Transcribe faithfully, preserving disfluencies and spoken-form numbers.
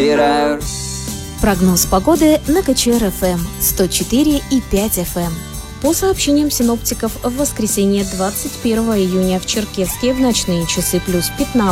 собирают. Прогноз погоды на ка че эр эф эм сто четыре и пять эф эм. По сообщениям синоптиков, в воскресенье двадцать первого июня в Черкесске в ночные часы плюс пятнадцать.